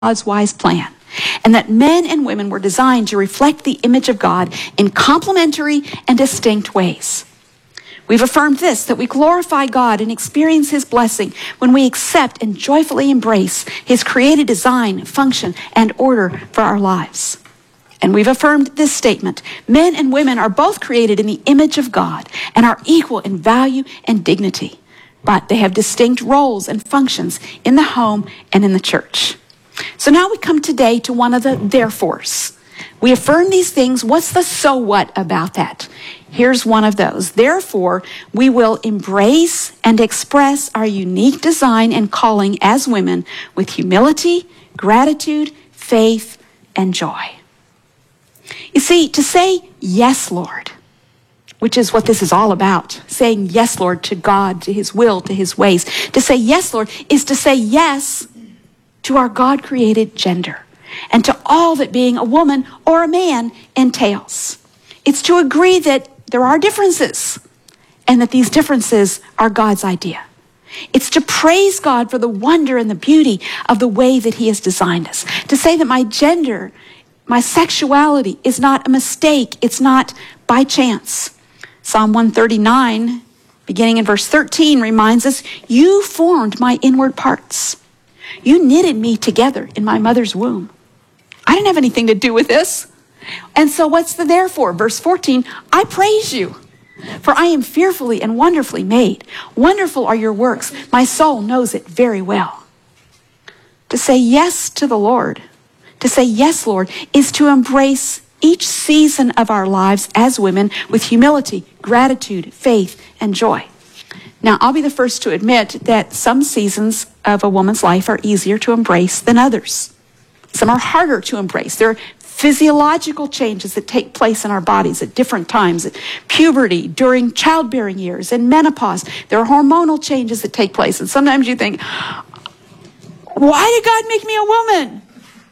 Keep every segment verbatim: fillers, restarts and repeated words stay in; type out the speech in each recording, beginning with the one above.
God's wise plan, and that men and women were designed to reflect the image of God in complementary and distinct ways. We've affirmed this, that we glorify God and experience His blessing when we accept and joyfully embrace His created design, function, and order for our lives. And we've affirmed this statement: men and women are both created in the image of God and are equal in value and dignity, but they have distinct roles and functions in the home and in the church. So now we come today to one of the therefores. We affirm these things. What's the so what about that? Here's one of those. Therefore, we will embrace and express our unique design and calling as women with humility, gratitude, faith, and joy. You see, to say, yes, Lord, which is what this is all about, saying yes, Lord, to God, to His will, to His ways. To say yes, Lord, is to say yes to our God-created gender and to all that being a woman or a man entails. It's to agree that there are differences and that these differences are God's idea. It's to praise God for the wonder and the beauty of the way that He has designed us. To say that my gender, my sexuality is not a mistake. It's not by chance. Psalm one thirty-nine, beginning in verse thirteen, reminds us, you formed my inward parts. You knitted me together in my mother's womb. I didn't have anything to do with this. And so what's the therefore? Verse fourteen, I praise you, for I am fearfully and wonderfully made. Wonderful are your works. My soul knows it very well. To say yes to the Lord, to say yes, Lord, is to embrace each season of our lives as women with humility, gratitude, faith, and joy. Now, I'll be the first to admit that some seasons of a woman's life are easier to embrace than others. Some are harder to embrace. There are physiological changes that take place in our bodies at different times. At puberty, during childbearing years, and menopause. There are hormonal changes that take place. And sometimes you think, why did God make me a woman?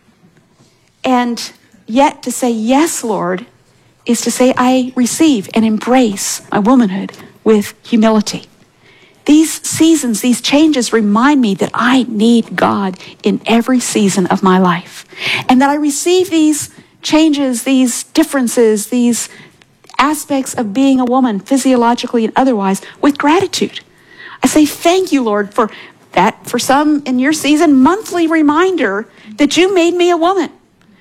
And yet to say, yes, Lord, is to say, I receive and embrace my womanhood with humility. These seasons, these changes remind me that I need God in every season of my life. And that I receive these changes, these differences, these aspects of being a woman, physiologically and otherwise, with gratitude. I say, thank you, Lord, for that, for some in your season, monthly reminder that you made me a woman.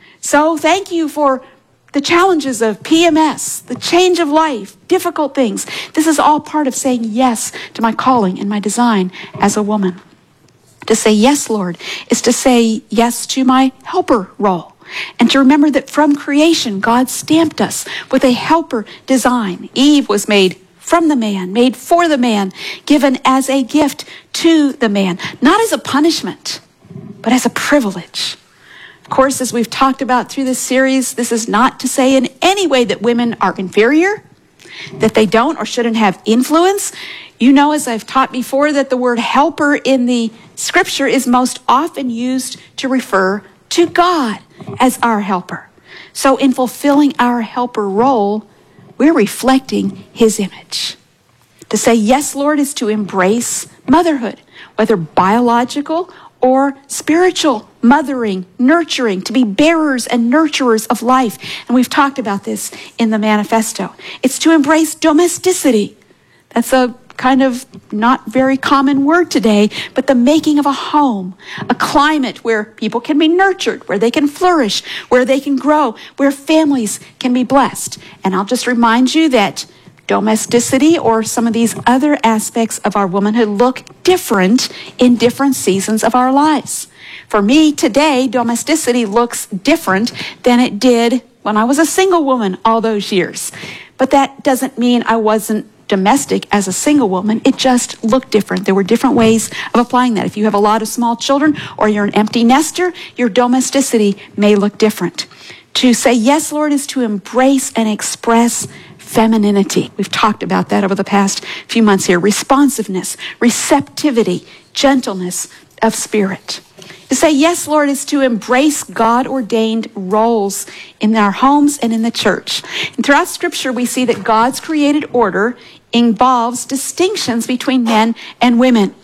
So thank you for the challenges of P M S, the change of life, difficult things. This is all part of saying yes to my calling and my design as a woman. To say yes, Lord, is to say yes to my helper role. And to remember that from creation, God stamped us with a helper design. Eve was made from the man, made for the man, given as a gift to the man, not as a punishment, but as a privilege. Of course, as we've talked about through this series, this is not to say in any way that women are inferior, that they don't or shouldn't have influence. You know, as I've taught before, that the word helper in the scripture is most often used to refer to God as our helper. So in fulfilling our helper role, we're reflecting His image. To say yes, Lord, is to embrace motherhood, whether biological or spiritual, mothering, nurturing, to be bearers and nurturers of life. And we've talked about this in the manifesto. It's to embrace domesticity. That's a kind of not very common word today, but the making of a home, a climate where people can be nurtured, where they can flourish, where they can grow, where families can be blessed. And I'll just remind you that domesticity or some of these other aspects of our womanhood look different in different seasons of our lives. For me today, domesticity looks different than it did when I was a single woman all those years. But that doesn't mean I wasn't domestic as a single woman. It just looked different. There were different ways of applying that. If you have a lot of small children or you're an empty nester, your domesticity may look different. To say yes, Lord, is to embrace and express femininity. We've talked about that over the past few months here. Responsiveness, receptivity, gentleness of spirit. To say yes, Lord, is to embrace God-ordained roles in our homes and in the church. And throughout Scripture, we see that God's created order involves distinctions between men and women.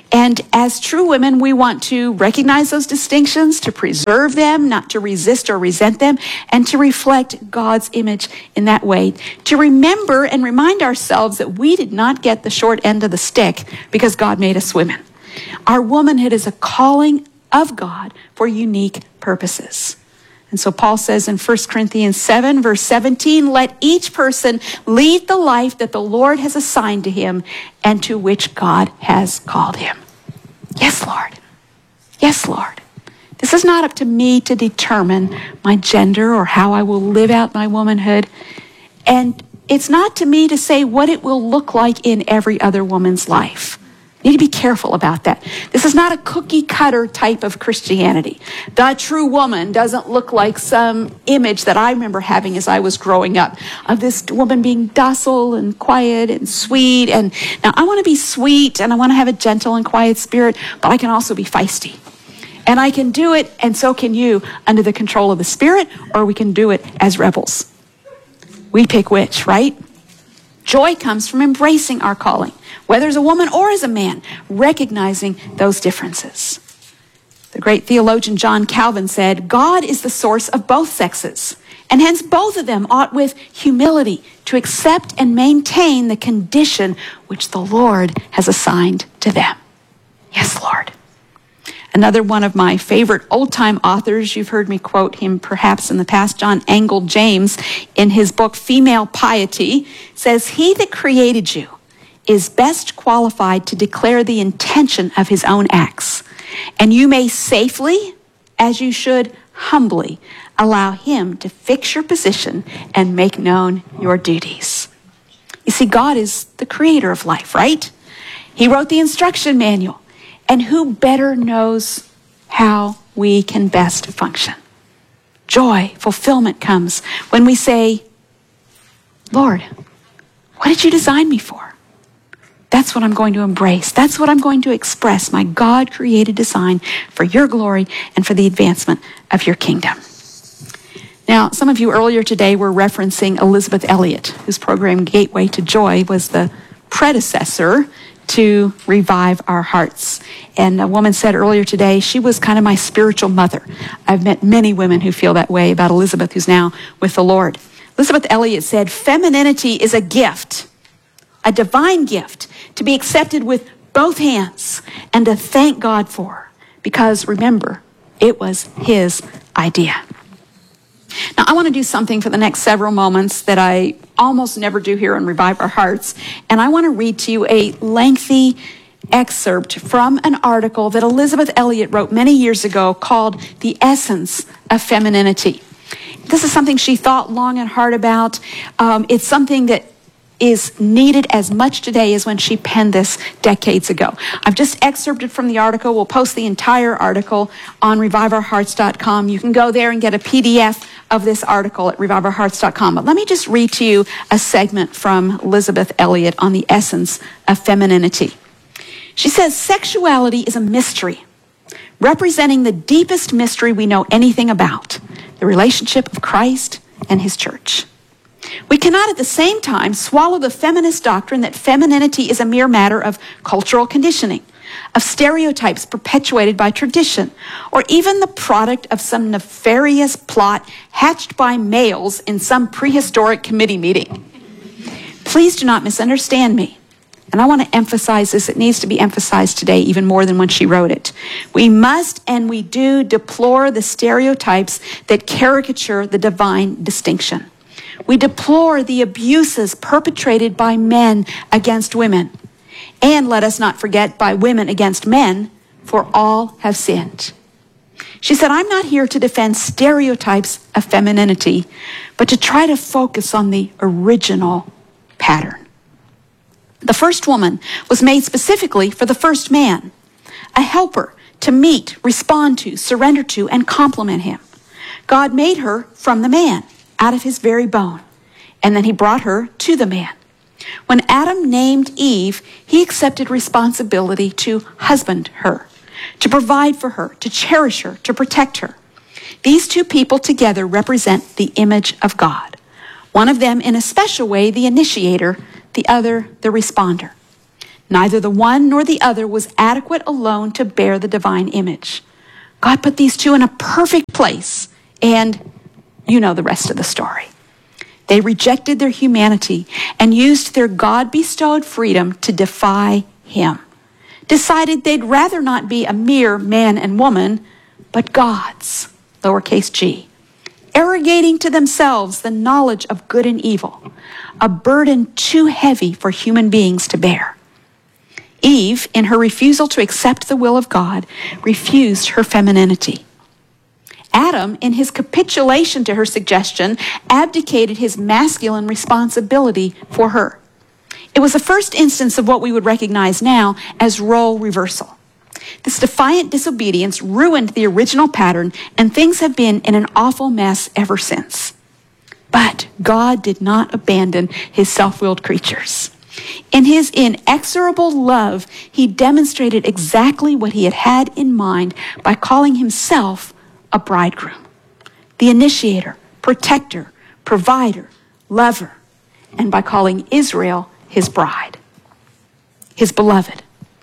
And as true women, we want to recognize those distinctions, to preserve them, not to resist or resent them, and to reflect God's image in that way. To remember and remind ourselves that we did not get the short end of the stick because God made us women. Our womanhood is a calling of God for unique purposes. And so Paul says in First Corinthians seven, verse seventeen, let each person lead the life that the Lord has assigned to him and to which God has called him. Yes, Lord. Yes, Lord. This is not up to me to determine my gender or how I will live out my womanhood. And it's not to me to say what it will look like in every other woman's life. You need to be careful about that. This is not a cookie cutter type of Christianity. The true woman doesn't look like some image that I remember having as I was growing up of this woman being docile and quiet and sweet. And now I want to be sweet and I want to have a gentle and quiet spirit, but I can also be feisty. And I can do it, and so can you, under the control of the Spirit, or we can do it as rebels. We pick which, right? Joy comes from embracing our calling, whether as a woman or as a man, recognizing those differences. The great theologian John Calvin said, God is the source of both sexes, and hence both of them ought with humility to accept and maintain the condition which the Lord has assigned to them. Yes, Lord. Another one of my favorite old-time authors, you've heard me quote him perhaps in the past, John Angell James, in his book Female Piety, says, he that created you is best qualified to declare the intention of his own acts, and you may safely, as you should humbly, allow him to fix your position and make known your duties. You see, God is the creator of life, right? He wrote the instruction manual. And who better knows how we can best function? Joy, fulfillment comes when we say, Lord, what did you design me for? That's what I'm going to embrace. That's what I'm going to express, my God-created design for your glory and for the advancement of your kingdom. Now, some of you earlier today were referencing Elisabeth Elliot, whose program Gateway to Joy was the predecessor to Revive Our Hearts. And a woman said earlier today, she was kind of my spiritual mother. I've met many women who feel that way about Elisabeth, who's now with the Lord. Elisabeth Elliot said, femininity is a gift, a divine gift, to be accepted with both hands and to thank God for, because remember, it was his idea. Now, I want to do something for the next several moments that I almost never do here on Revive Our Hearts, and I want to read to you a lengthy excerpt from an article that Elisabeth Elliot wrote many years ago called The Essence of Femininity. This is something she thought long and hard about. Um, it's something that is needed as much today as when she penned this decades ago. I've just excerpted from the article. We'll post the entire article on revive our hearts dot com. You can go there and get a P D F of this article at revive our hearts dot com. But let me just read to you a segment from Elisabeth Elliot on the essence of femininity. She says, sexuality is a mystery, representing the deepest mystery we know anything about, the relationship of Christ and his church. We cannot at the same time swallow the feminist doctrine that femininity is a mere matter of cultural conditioning, of stereotypes perpetuated by tradition, or even the product of some nefarious plot hatched by males in some prehistoric committee meeting. Please do not misunderstand me. And I want to emphasize this. It needs to be emphasized today even more than when she wrote it. We must and we do deplore the stereotypes that caricature the divine distinction. We deplore the abuses perpetrated by men against women. And let us not forget, by women against men, for all have sinned. She said, I'm not here to defend stereotypes of femininity, but to try to focus on the original pattern. The first woman was made specifically for the first man, a helper to meet, respond to, surrender to, and complement him. God made her from the man, out of his very bone, and then he brought her to the man. When Adam named Eve, he accepted responsibility to husband her, to provide for her, to cherish her, to protect her. These two people together represent the image of God. One of them in a special way, the initiator, the other, the responder. Neither the one nor the other was adequate alone to bear the divine image. God put these two in a perfect place, and you know the rest of the story. They rejected their humanity and used their God-bestowed freedom to defy him. Decided they'd rather not be a mere man and woman, but God's, lowercase g, arrogating to themselves the knowledge of good and evil, a burden too heavy for human beings to bear. Eve, in her refusal to accept the will of God, refused her femininity. Adam, in his capitulation to her suggestion, abdicated his masculine responsibility for her. It was the first instance of what we would recognize now as role reversal. This defiant disobedience ruined the original pattern, and things have been in an awful mess ever since. But God did not abandon his self-willed creatures. In his inexorable love, he demonstrated exactly what he had had in mind by calling himself a bridegroom, the initiator, protector, provider, lover, and by calling Israel his bride, his beloved.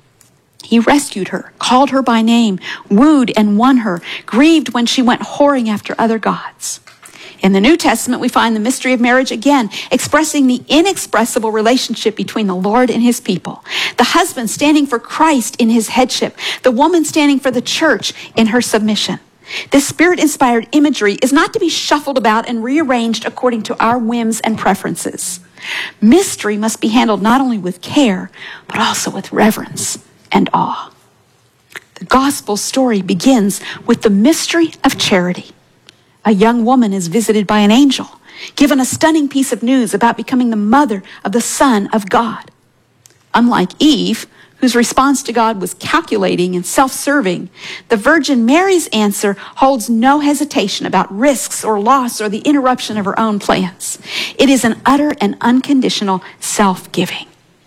He rescued her, called her by name, wooed and won her, grieved when she went whoring after other gods. In the New Testament, we find the mystery of marriage again, expressing the inexpressible relationship between the Lord and his people. The husband standing for Christ in his headship, the woman standing for the church in her submission. This spirit-inspired imagery is not to be shuffled about and rearranged according to our whims and preferences. Mystery must be handled not only with care, but also with reverence and awe. The gospel story begins with the mystery of charity. A young woman is visited by an angel, given a stunning piece of news about becoming the mother of the Son of God. Unlike Eve, whose response to God was calculating and self-serving, the Virgin Mary's answer holds no hesitation about risks or loss or the interruption of her own plans. It is an utter and unconditional self-giving.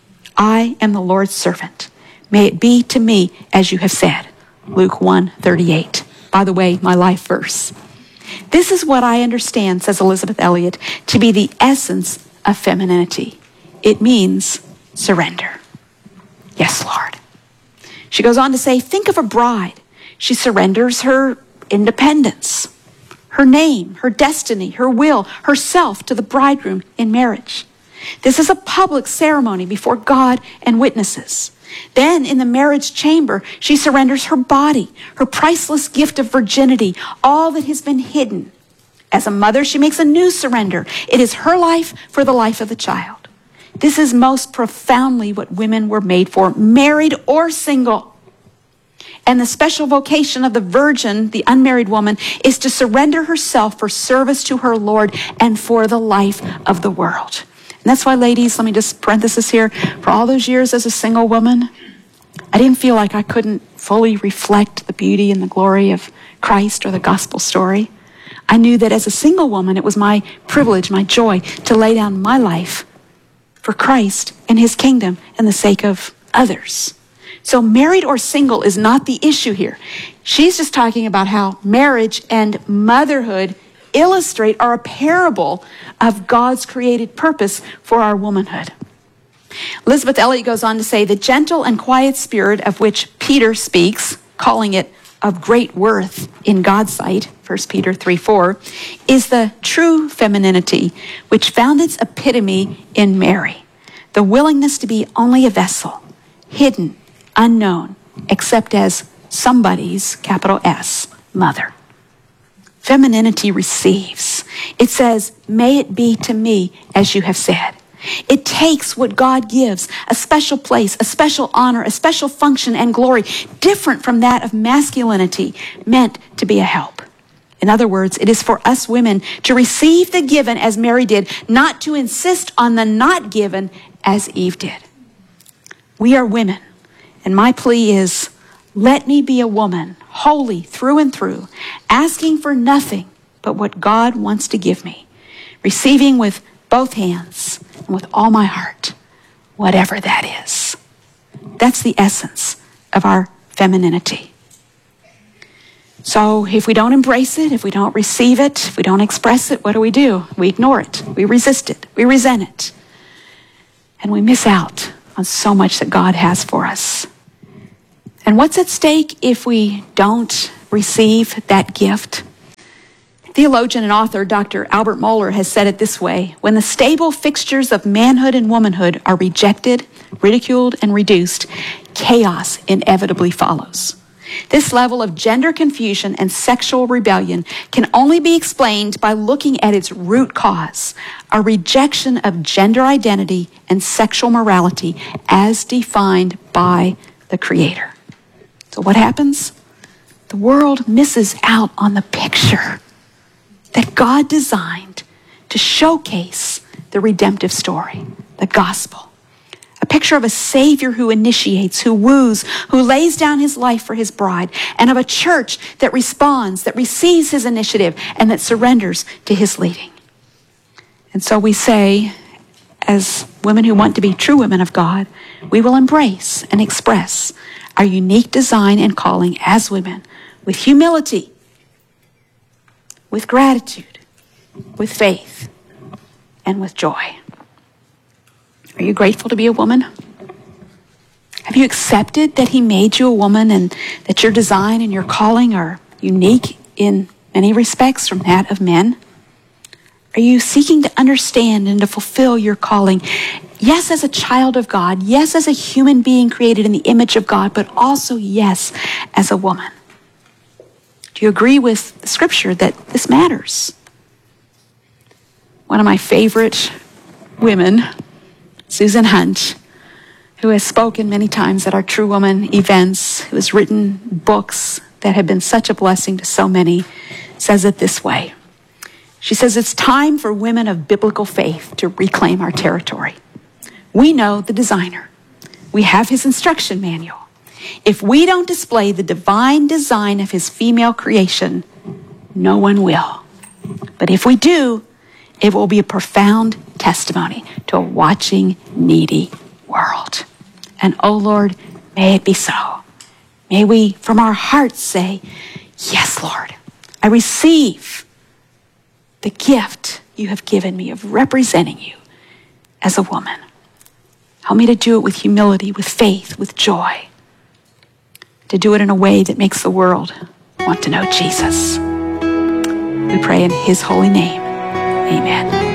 I am the Lord's servant. May it be to me as you have said. Luke one thirty-eight. By the way, my life verse. This is what I understand, says Elisabeth Elliot, to be the essence of femininity. It means surrender. Yes, Lord. She goes on to say, think of a bride. She surrenders her independence, her name, her destiny, her will, herself to the bridegroom in marriage. This is a public ceremony before God and witnesses. Then in the marriage chamber, she surrenders her body, her priceless gift of virginity, all that has been hidden. As a mother, she makes a new surrender. It is her life for the life of the child. This is most profoundly what women were made for, married or single. And the special vocation of the virgin, the unmarried woman, is to surrender herself for service to her Lord and for the life of the world. And that's why, ladies, let me just parenthesis here, for all those years as a single woman, I didn't feel like I couldn't fully reflect the beauty and the glory of Christ or the gospel story. I knew that as a single woman, it was my privilege, my joy, to lay down my life for Christ and his kingdom and the sake of others. So married or single is not the issue here. She's just talking about how marriage and motherhood illustrate or a parable of God's created purpose for our womanhood. Elisabeth Elliot goes on to say, the gentle and quiet spirit of which Peter speaks, calling it of great worth in God's sight, First Peter three four, is the true femininity which found its epitome in Mary, the willingness to be only a vessel, hidden, unknown, except as somebody's, capital S, mother. Femininity receives. It says, may it be to me as you have said. It takes what God gives, a special place, a special honor, a special function and glory, different from that of masculinity, meant to be a help. In other words, it is for us women to receive the given as Mary did, not to insist on the not given as Eve did. We are women, and my plea is, let me be a woman, holy through and through, asking for nothing but what God wants to give me, receiving with both hands and with all my heart, whatever that is. That's the essence of our femininity. So if we don't embrace it, if we don't receive it, if we don't express it, what do we do? We ignore it. We resist it. We resent it. And we miss out on so much that God has for us. And what's at stake if we don't receive that gift? Theologian and author Doctor Albert Mohler has said it this way: when the stable fixtures of manhood and womanhood are rejected, ridiculed, and reduced, chaos inevitably follows. This level of gender confusion and sexual rebellion can only be explained by looking at its root cause, a rejection of gender identity and sexual morality as defined by the Creator. So what happens? The world misses out on the picture that God designed to showcase the redemptive story, the gospel. A picture of a Savior who initiates, who woos, who lays down his life for his bride, and of a church that responds, that receives his initiative, and that surrenders to his leading. And so we say, as women who want to be true women of God, we will embrace and express our unique design and calling as women with humility, with gratitude, with faith, and with joy. Are you grateful to be a woman? Have you accepted that he made you a woman and that your design and your calling are unique in many respects from that of men? Are you seeking to understand and to fulfill your calling? Yes, as a child of God. Yes, as a human being created in the image of God, but also, yes, as a woman. Do you agree with the scripture that this matters? One of my favorite women, Susan Hunt, who has spoken many times at our True Woman events, who has written books that have been such a blessing to so many, says it this way. She says, it's time for women of biblical faith to reclaim our territory. We know the designer. We have his instruction manual. If we don't display the divine design of his female creation, no one will. But if we do, it will be a profound testimony to a watching, needy world. And oh Lord, may it be so. May we from our hearts say, yes, Lord, I receive the gift you have given me of representing you as a woman. Help me to do it with humility, with faith, with joy. To do it in a way that makes the world want to know Jesus. We pray in his holy name. Amen.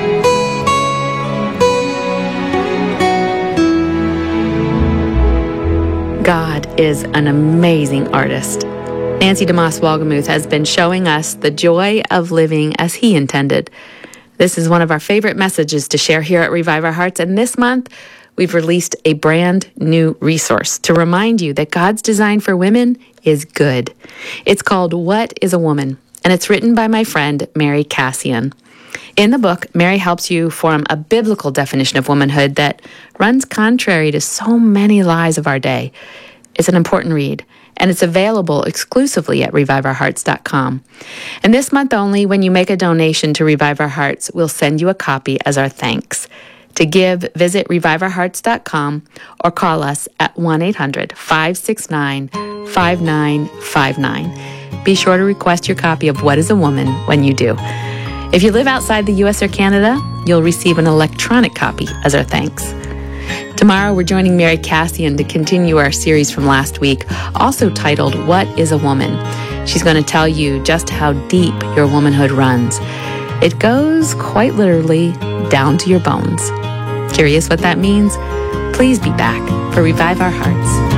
God is an amazing artist. Nancy DeMoss Wolgemuth has been showing us the joy of living as he intended. This is one of our favorite messages to share here at Revive Our Hearts, and this month we've released a brand new resource to remind you that God's design for women is good. It's called What is a Woman? And it's written by my friend Mary Cassian. In the book, Mary helps you form a biblical definition of womanhood that runs contrary to so many lies of our day. It's an important read, and it's available exclusively at revive our hearts dot com. And this month only, when you make a donation to Revive Our Hearts, we'll send you a copy as our thanks. To give, visit revive our hearts dot com or call us at one eight hundred, five six nine, five nine five nine. Be sure to request your copy of What is a Woman when you do. If you live outside the U S or Canada, you'll receive an electronic copy as our thanks. Tomorrow, we're joining Mary Cassian to continue our series from last week, also titled, What is a Woman? She's going to tell you just how deep your womanhood runs. It goes, quite literally, down to your bones. Curious what that means? Please be back for Revive Our Hearts.